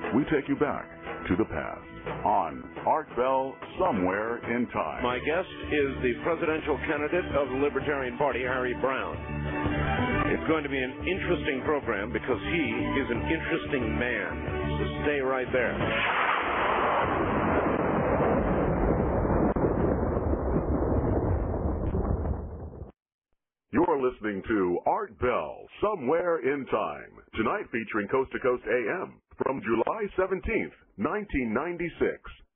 we take you back to the past on Art Bell Somewhere in Time. My guest is the presidential candidate of the Libertarian Party, Harry Browne. It's going to be an interesting program because he is an interesting man. So stay right there. You're listening to Art Bell Somewhere in Time, tonight featuring Coast to Coast AM from July 17th, 1996.